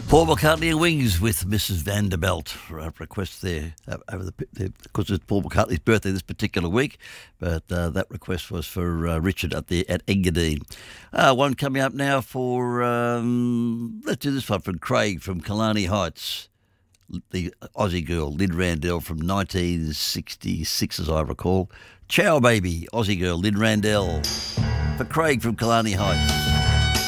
Paul McCartney and Wings with Mrs. Vanderbilt. Request there over because it's Paul McCartney's birthday this particular week, but that request was for Richard at Engadine. One coming up now for let's do this one from Craig from Killarney Heights, the Aussie girl Lynn Randell from 1966, as I recall. Ciao Baby, Aussie girl Lynn Randell for Craig from Killarney Heights.